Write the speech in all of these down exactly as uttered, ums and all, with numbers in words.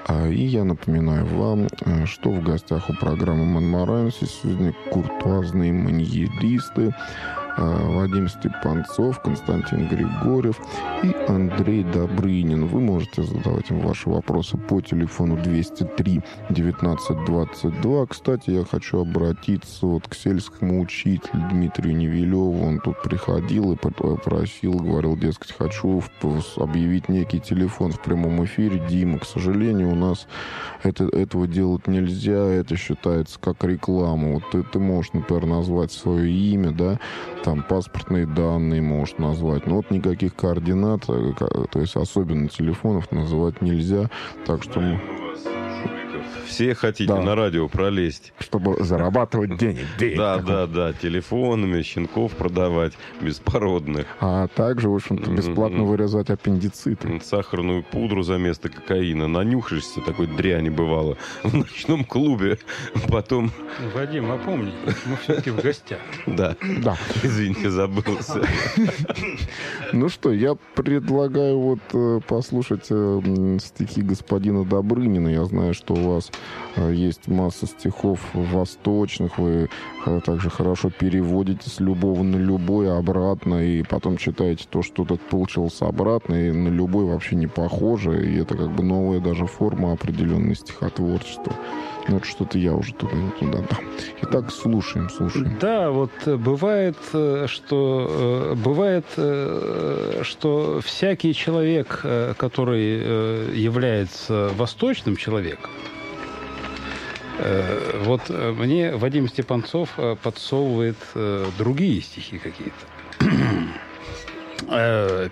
И я напоминаю вам, что в гостях у программы «Монмаранси» сегодня куртуазные маньеристы Вадим Степанцов, Константин Григорьев и Андрей Добрынин. Вы можете задавать им ваши вопросы по телефону двести три девятнадцать двадцать два. Кстати, я хочу обратиться вот к сельскому учителю Дмитрию Невелеву. Он тут приходил и просил, говорил, дескать, хочу объявить некий телефон в прямом эфире. Дима, к сожалению, у нас это, этого делать нельзя. Это считается как реклама. Вот ты, ты можешь, например, назвать свое имя, да, там паспортные данные можешь назвать. Но вот никаких координат, то есть особенно телефонов называть нельзя. Так что... Все хотите да. на радио пролезть. Чтобы зарабатывать денег. денег да, да, да. Телефонами, щенков продавать, беспородных. А также, в общем-то, бесплатно mm-hmm. вырезать аппендициты. Сахарную пудру за место кокаина. Нанюхаешься, такой дряни бывало в ночном клубе. Потом... Вадим, опомни, мы все-таки в гостях. Да. Да. Извините, забылся. Ну что, я предлагаю вот послушать стихи господина Добрынина. Я знаю, что у вас есть масса стихов восточных, вы также хорошо переводите с любого на любой обратно, и потом читаете то, что тут получилось обратно, и на любой вообще не похоже, и это как бы новая даже форма определенной стихотворчества. Ну, это что-то я уже туда, туда, да. Итак, слушаем, слушаем. Да, вот бывает, что бывает, что всякий человек, который является восточным человеком, вот мне Вадим Степанцов подсовывает другие стихи какие-то.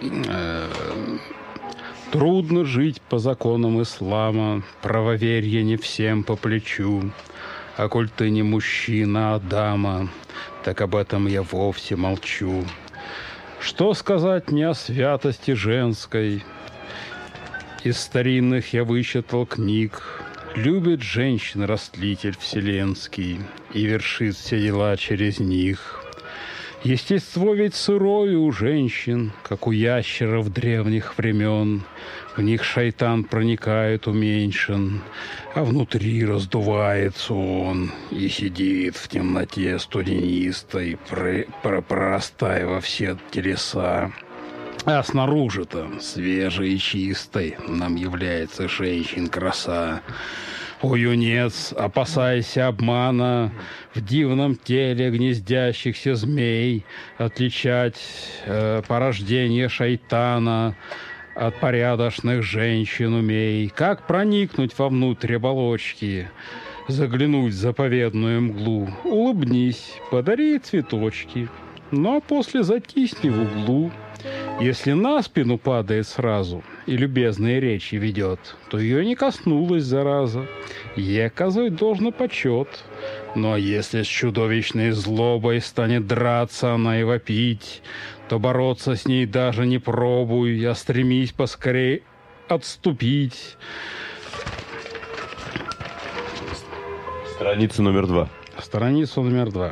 Трудно жить по законам ислама, правоверие не всем по плечу. А коль ты не мужчина, а дама, так об этом я вовсе молчу. Что сказать мне о святости женской? Из старинных я вычитал книг. Любит женщин растлитель вселенский и вершит все дела через них. Естество ведь сырое у женщин, как у ящеров древних времен. В них шайтан проникает уменьшен, а внутри раздувается он и сидит в темноте студенистой, про- про- прорастая во все телеса. А снаружи-то, свежей и чистой, нам является женщин краса. О, юнец, опасайся обмана, в дивном теле гнездящихся змей, отличать э, порождение шайтана от порядочных женщин умей. Как проникнуть вовнутрь оболочки, заглянуть в заповедную мглу? Улыбнись, подари цветочки, но после затисни в углу. Если на спину падает сразу и любезные речи ведет, то ее не коснулась зараза. Ей оказывать должно почет. Но если с чудовищной злобой станет драться она и вопить, то бороться с ней даже не пробуй, а стремись поскорее отступить. Страница номер два. Страница номер два.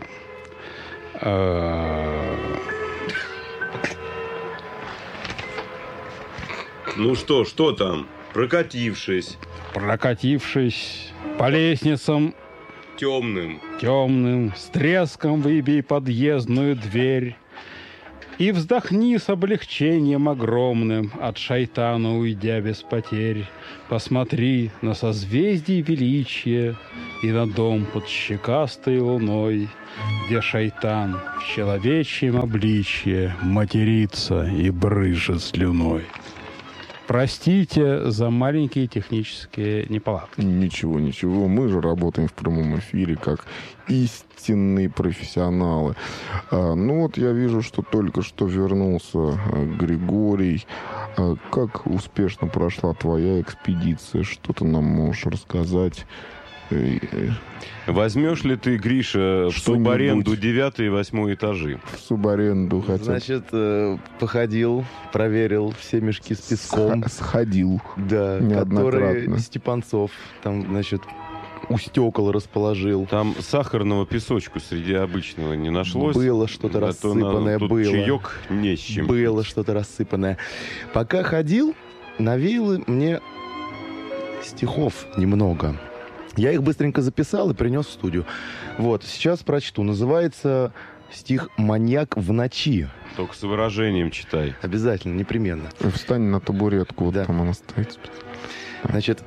Ну что, что там? Прокатившись. Прокатившись по лестницам темным, темным, с треском выбей подъездную дверь и вздохни с облегчением огромным, от шайтана уйдя без потерь. Посмотри на созвездие величия и на дом под щекастой луной, где шайтан в человечьем обличье матерится и брызжет слюной. Простите за маленькие технические неполадки. Ничего, ничего. Мы же работаем в прямом эфире как истинные профессионалы. А, ну вот я вижу, что только что вернулся Григорий. А, как успешно прошла твоя экспедиция? Что ты нам можешь рассказать? Возьмешь ли ты, Гриша, в субаренду девятый и восьмой этажи? В субаренду хотел. Значит, походил, проверил все мешки с песком. Сходил. Да, который Степанцов там, значит, у стекол расположил. Там сахарного песочку среди обычного не нашлось. Было что-то а рассыпанное, тут было. Чаек не с чем. Было что-то рассыпанное. Пока ходил, на вилы мне стихов немного. Я их быстренько записал и принес в студию. Вот, сейчас прочту. Называется стих «Маньяк в ночи». Только с выражением читай. Обязательно, непременно. Встань на табуретку, вот Да. там она стоит. Значит,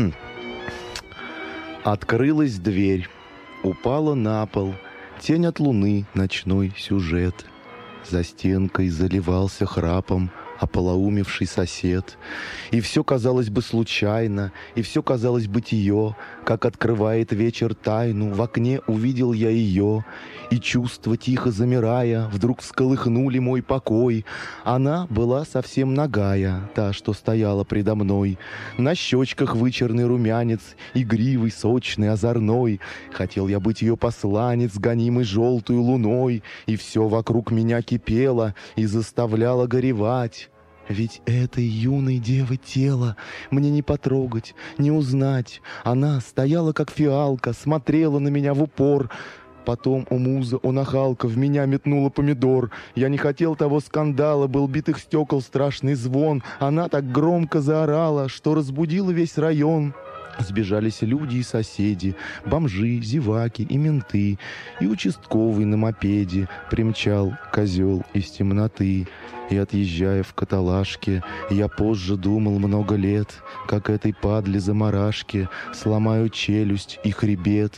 открылась дверь, упала на пол, тень от луны, ночной сюжет. За стенкой заливался храпом ополоумевший сосед. И все казалось бы случайно, и все казалось бытие, как открывает вечер тайну, в окне увидел я ее, и чувства, тихо замирая, вдруг всколыхнули мой покой. Она была совсем нагая, та, что стояла предо мной. На щечках вычерный румянец, игривый, сочный, озорной. Хотел я быть ее посланец, гонимый желтую луной, и все вокруг меня кипело и заставляло горевать. Ведь этой юной девы тело мне не потрогать, не узнать. Она стояла, как фиалка, смотрела на меня в упор. Потом, о муза, о нахалка, в меня метнула помидор. Я не хотел того скандала, был битых стекол страшный звон. Она так громко заорала, что разбудила весь район. Сбежались люди и соседи, бомжи, зеваки и менты. И участковый на мопеде примчал козел из темноты. И, отъезжая в каталажке, я позже думал много лет, как этой падле замарашке сломаю челюсть и хребет.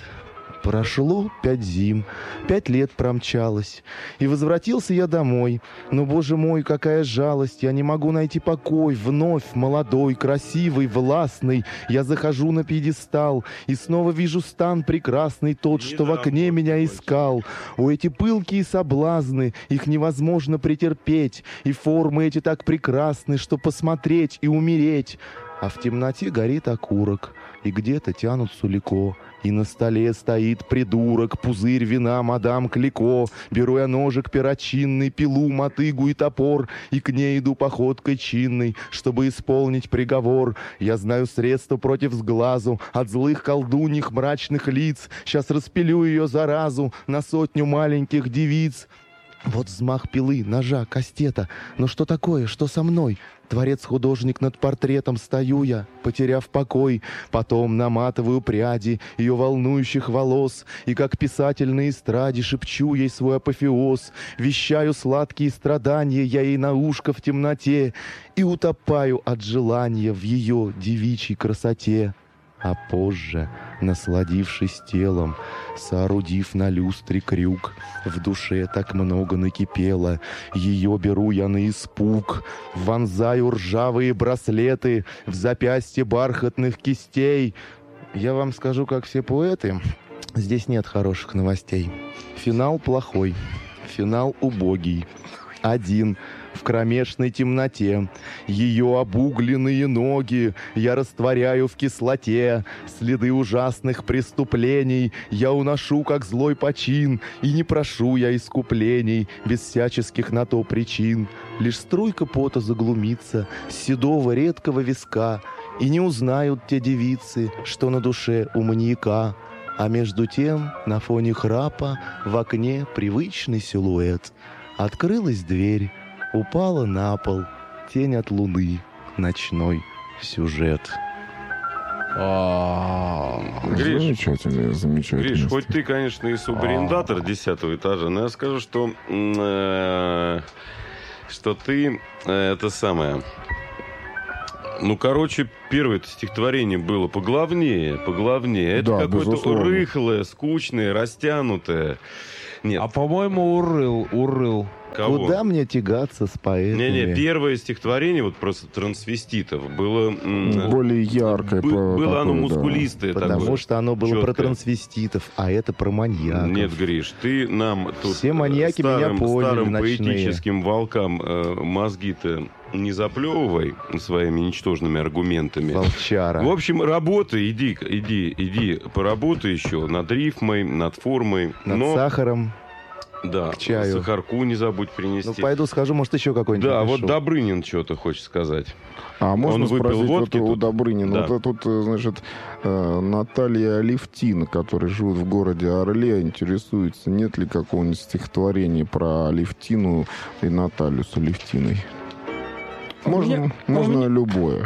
Прошло пять зим, пять лет промчалось, и возвратился я домой. Но, боже мой, какая жалость, я не могу найти покой. Вновь молодой, красивый, властный, я захожу на пьедестал, и снова вижу стан прекрасный, тот, что в окне меня искал. О, эти пылкие соблазны, их невозможно претерпеть, и формы эти так прекрасны, что посмотреть и умереть. А в темноте горит окурок, и где-то тянут сулико. И на столе стоит придурок, пузырь вина мадам Клико. Беру я ножик перочинный, пилу, мотыгу и топор, и к ней иду походкой чинной, чтобы исполнить приговор. Я знаю средства против сглазу от злых колдуньих мрачных лиц. Сейчас распилю ее заразу на сотню маленьких девиц. Вот взмах пилы, ножа, кастета. Но что такое? Что со мной? Творец-художник над портретом, стою я, потеряв покой. Потом наматываю пряди ее волнующих волос, и как писатель на эстраде шепчу ей свой апофеоз. Вещаю сладкие страдания я ей на ушко в темноте, и утопаю от желания в ее девичьей красоте. А позже, насладившись телом, соорудив на люстре крюк, в душе так много накипело, ее беру я на испуг, вонзаю ржавые браслеты в запястье бархатных кистей. Я вам скажу, как все поэты, здесь нет хороших новостей. Финал плохой, финал убогий. Один в кромешной темноте ее обугленные ноги я растворяю в кислоте. Следы ужасных преступлений я уношу, как злой почин, и не прошу я искуплений без всяческих на то причин. Лишь струйка пота заглумится с седого редкого виска, и не узнают те девицы, что на душе у маньяка. А между тем на фоне храпа в окне привычный силуэт. Открылась дверь, упала на пол тень от луны, ночной сюжет. Гриш, Замечательно, замечательно. Гриш, хоть ты, конечно, и субарендатор десятого этажа, но я скажу, что, э, что ты э, это самое... Ну, короче, первое стихотворение было поглавнее, поглавнее. Это Да, какое-то безусловно. рыхлое, скучное, растянутое. Нет, А, по-моему, урыл, урыл. кого? Куда мне тягаться с поэтами? Не-не, первое стихотворение, вот просто трансвеститов, было... м, Более яркое. бы- по- было оно такое, да. мускулистое. Потому такое. что оно было про чёткое. трансвеститов, а это про маньяков. Нет, Гриш, ты нам тут Все маньяки старым, меня поняли, старым ночные. поэтическим волкам э, мозги-то не заплевывай своими ничтожными аргументами. Волчара. В общем, работай, иди, иди, иди, поработай еще над рифмой, над формой. Над но, сахаром. да, к чаю. сахарку не забудь принести. Ну, пойду схожу, может, еще какой-нибудь да, напишу. вот Добрынин что-то хочет сказать. А можно Он выпил спросить водки вот у тут? Добрынина? Да. Вот это тут, э, значит, э, Наталья Алевтина, которая живет в городе Орле, интересуется, нет ли какого-нибудь стихотворения про Алевтину и Наталью с Алевтиной. У Можно, меня- можно у меня- любое.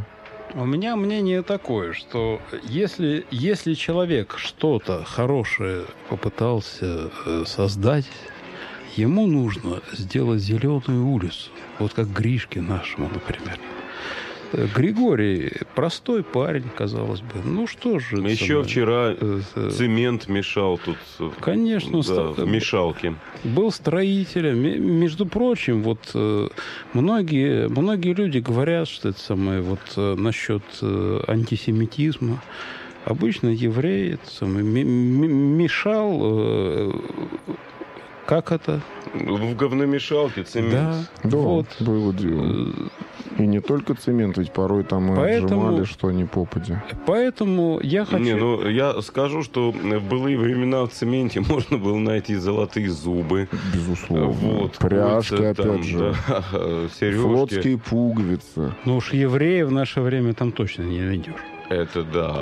У меня мнение такое, что если, если человек что-то хорошее попытался э, создать, ему нужно сделать зеленую улицу. Вот как Гришке нашему, например. Григорий простой парень, казалось бы. Ну что же... Еще самое, вчера э, э, цемент мешал тут. Конечно. Да, ста- в мешалке. Был строителем. М- Между прочим, вот э, многие, многие люди говорят, что это самое вот э, насчет э, антисемитизма. Обычно еврей это самое, м- м- мешал... э, как это? В говномешалке цемент. Да, Да, вот. было дело. И не только цемент, ведь порой там и Поэтому- отжимали, что не попадя. Поэтому я хочу... Не, ну я скажу, что в былые времена в цементе можно было найти золотые зубы. Безусловно. Вот, Пряжка, кольца опять там, же. да, сережки. Флотские пуговицы. Ну уж евреев в наше время там точно не найдешь. Это да.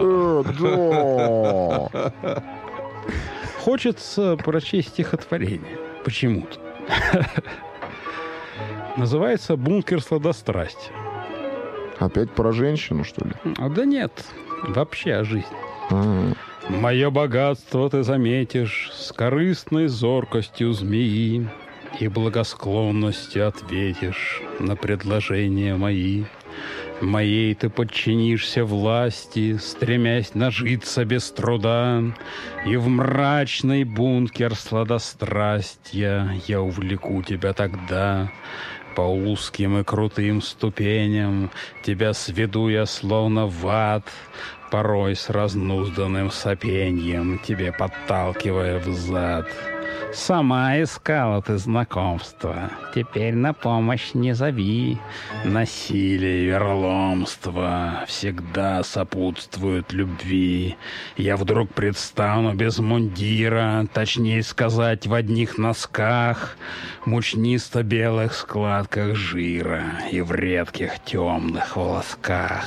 Э, да. Хочется прочесть стихотворение. Почему-то. Называется «Бункер сладострастия». Опять про женщину, что ли? А да нет, вообще о жизни. А, Мое богатство ты заметишь с корыстной зоркостью змеи и благосклонностью ответишь на предложения мои. Моей ты подчинишься власти, стремясь нажиться без труда, и в мрачный бункер сладострастия я увлеку тебя тогда. По узким и крутым ступеням тебя сведу я словно в ад, порой с разнузданным сопеньем тебе подталкивая взад. Сама искала ты знакомства, теперь на помощь не зови. Насилие и верломство всегда сопутствуют любви. Я вдруг предстану без мундира, точнее сказать, в одних носках, мучнисто-белых складках жира и в редких темных волосках.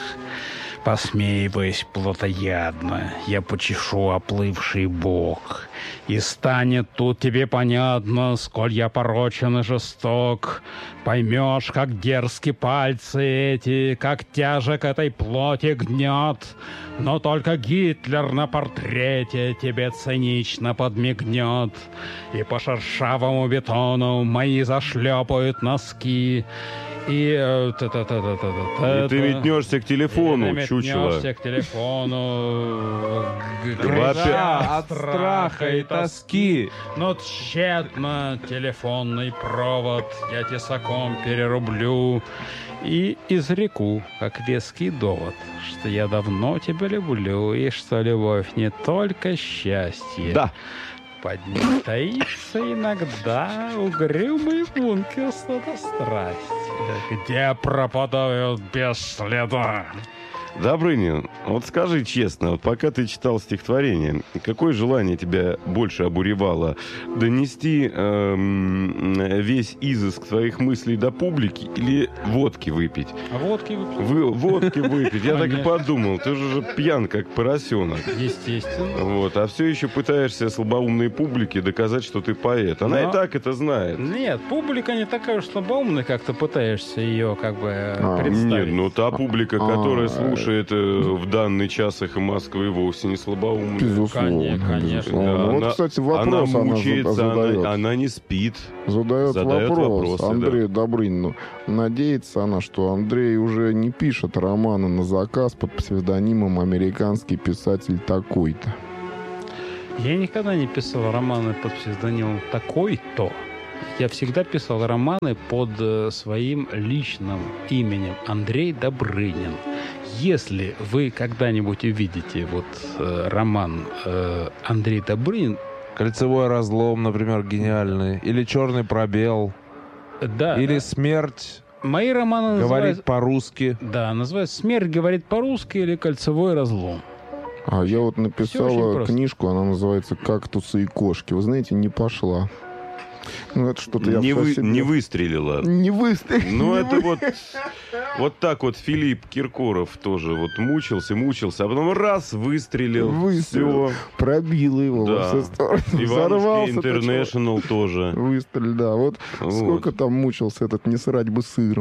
Посмеиваясь плотоядно, я почешу оплывший бок, и станет тут тебе понятно, сколь я порочен и жесток. Поймешь, как дерзки пальцы эти, как тяжек этой плоти гнет. Но только Гитлер на портрете тебе цинично подмигнет, и по шершавому бетону мои зашлепают носки. И, э, та-та-та-та-та-та-та. И ты метнешься к телефону, Ты чучело. метнешься к телефону, г- Во-первых, крича от страха и тоски. Но тщетно телефонный провод я тесаком перерублю и изреку, как веский довод, что я давно тебя люблю, и что любовь не только счастье. Да. Под ним таится иногда угрюмый бункер сладострастия, где пропадают без следа. Добрынин, вот скажи честно, вот пока ты читал стихотворение, какое желание тебя больше обуревало? Донести эм, весь изыск твоих мыслей до публики или водки выпить? А водки выпить? Вы, водки выпить. Я так и Конечно. подумал, ты же уже пьян, как поросенок. Естественно. Вот, а все еще пытаешься слабоумной публике доказать, что ты поэт. Она Но- и так это знает. Нет, публика не такая уж слабоумная, как ты пытаешься ее как бы А, представить. Нет, ну та публика, А, которая а, слушает э, в данный час «Эхо Москвы», вовсе не слабоумная. Безусловно. Конечно. безусловно. Да, вот, она- кстати, Она вопрос она, мучается, зада- задает. она, она не спит. Задает, задает вопрос вопросы, Андрею Добрынину. Надеется она, что Андрей уже не пишет романы на заказ под псевдонимом «Американский писатель такой-то». Я никогда не писал романы под псевдонимом такой-то. Я всегда писал романы под э, своим личным именем Андрей Добрынин. Если вы когда-нибудь увидите вот э, роман э, Андрей Добрынин, Кольцевой разлом, например, гениальный. Или черный пробел. да, Или смерть мои романы говорит называются, по-русски. да, называются «Смерть говорит по-русски» или «Кольцевой разлом». А я вот Всё очень написала просто. книжку, она называется «Кактусы и кошки». Вы знаете, не пошла. Ну, это что-то я Не, всё вы, себе- не выстрелила. Не выстрелил. Ну, это вот, вот так вот Филипп Киркоров тоже вот мучился, мучился, а потом раз выстрелил, Выстрелил. все. Пробило его Да. во все стороны. Ивановский Взорвался. тот Интернешнл тоже. человек. Выстрел, да. Вот, Вот. сколько там мучился этот «не срать бы сыром».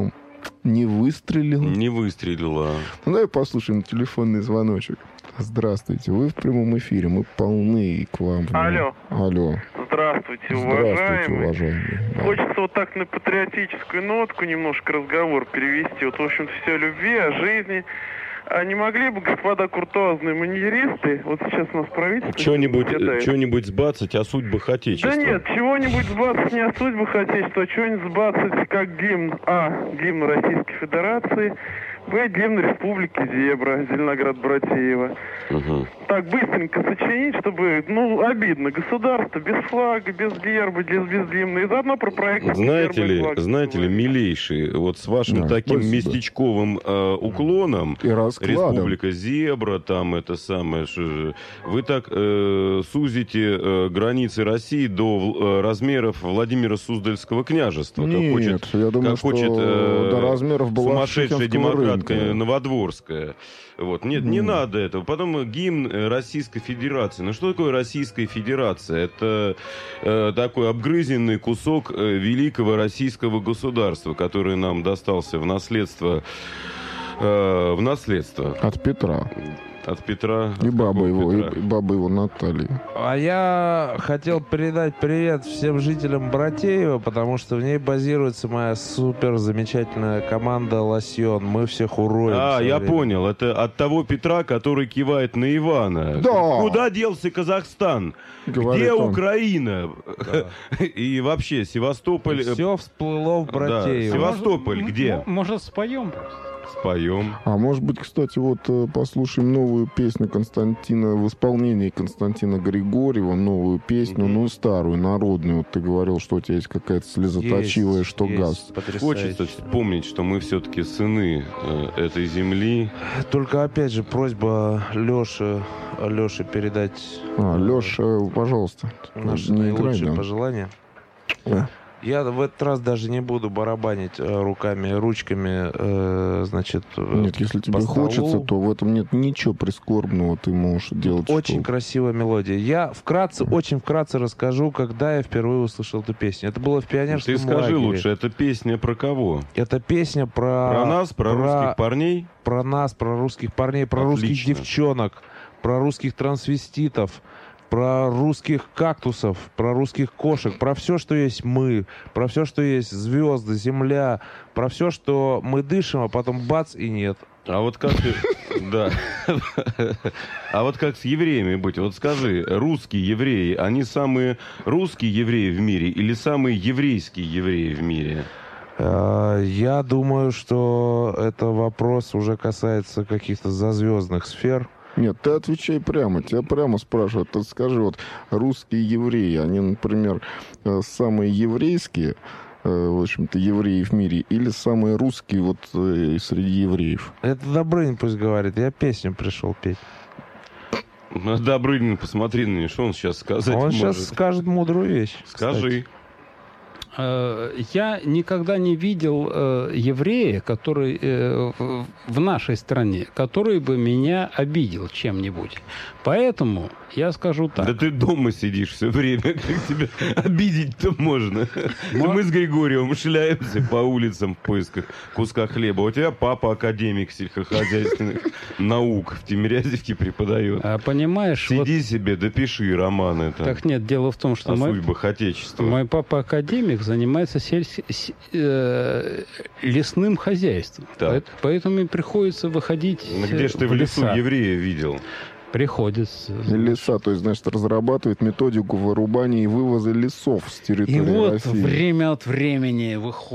Не выстрелил? Не выстрелила. Ну, давай послушаем телефонный звоночек. Здравствуйте, вы в прямом эфире, мы полны к вам. Алло. Алло. Здравствуйте, Здравствуйте, уважаемый. уважаемый. Да. Хочется вот так на патриотическую нотку немножко разговор перевести. Вот, в общем-то, все о любви, о жизни. А не могли бы, господа куртуазные маньеристы, вот сейчас у нас правительство... Что-нибудь, угнетает. что-нибудь сбацать о судьбах Отечества. Да нет, чего-нибудь сбацать не о судьбах Отечества, а чего-нибудь сбацать как гимн. А. Гимн Российской Федерации. Б. Гимн Республики Зебра, Зеленоград-Братеево. Угу. Так быстренько сочинить, чтобы, ну, обидно. Государство без флага, без герба, без, без гимна. И заодно про проект... Знаете герба и ли, флага знаете ли, называется. милейший, вот с вашим Да, таким спасибо. местечковым э, уклоном, И раскладом. Республика Зебра, там это самое, что же, вы так э, сузите э, границы России до э, размеров Владимира Суздальского княжества. Как Нет, хочет, я думаю, как что хочет э, до размеров сумасшедшая Балашихинского демократка рынка. Новодворская. Вот. Нет, не Мгм. надо этого. Потом гимн э, Российской Федерации. Ну что такое Российская Федерация? Это э, такой обгрызенный кусок э, великого российского государства, который нам достался в наследство. э, в наследство От Петра. от Петра. И от баба какого его, Петра? и, и баба его Наталья. А я хотел передать привет всем жителям Братеева, потому что в ней базируется моя супер замечательная команда «Лосьон». Мы всех уроем. А, всё я время. понял. Это от того Петра, который кивает на Ивана. Да. Куда делся Казахстан? Говорит Где он. Украина? И вообще, Севастополь... э, Все всплыло в Да, Братеево. Севастополь Может, где? м- Может, споем просто? Споем. А может быть, кстати, вот э, послушаем новую песню Константина в исполнении Константина Григорьева, новую песню, Мгм. ну, старую, народную. Вот ты говорил, что у тебя есть какая-то слезоточивая, Есть, что есть, газ. потрясающе. Хочется вспомнить, что мы все-таки сыны э, этой земли. Только опять же просьба Лёше, Лёше передать А, Леша, пожалуйста, наши не играй, наилучшие да. пожелания. Да. Я в этот раз даже не буду барабанить э, руками, ручками, э, значит, э, Нет, если тебе по столу. хочется, то в этом нет ничего прискорбного, ты можешь делать Очень что. красивая мелодия. Я вкратце, очень вкратце расскажу, когда я впервые услышал эту песню. Это было в пионерском Ты скажи лагере. лучше, это песня про кого? Это песня про... Про нас, про, русских парней? Про нас, про русских парней, про русских Отлично. девчонок, про русских трансвеститов, про русских кактусов, про русских кошек, про все, что есть мы, про все, что есть звезды, земля, про все, что мы дышим, а потом бац и нет. А вот как ты... Да. А вот как с евреями быть? Вот скажи, русские евреи, они самые русские евреи в мире или самые еврейские евреи в мире? Э, Я думаю, что это вопрос уже касается каких-то зазвездных сфер. Нет, ты отвечай прямо, тебя прямо спрашивают. Ты скажи, вот русские евреи, они, например, э, самые еврейские, э, в общем-то, евреи в мире, или самые русские вот э, среди евреев? Это Добрынин пусть говорит, я песню пришел петь. Ну, Добрынин, посмотри на него, что он сейчас сказать Он может. сейчас скажет мудрую вещь. Скажи. Э, Я никогда не видел э, еврея, который э, в, в нашей стране, который бы меня обидел чем-нибудь. Поэтому я скажу так. Да ты дома сидишь все время, как тебя обидеть-то можно? Мо- Мы с Григорием шляемся по улицам в поисках куска хлеба. У тебя папа академик сельскохозяйственных наук в Тимирязевке преподает. А, понимаешь, вот, Сиди себе, допиши романы там так нет, дело в том, что о мой, судьбах Отечества. мой папа академик занимается сельс- с- э, лесным хозяйством. Так. Поэт- Поэтому им приходится выходить Ну, где ж ты в лесу леса. еврея видел? Приходится. Леса, то есть, значит, разрабатывает методику вырубания и вывоза лесов с территории И вот России. время от времени выходит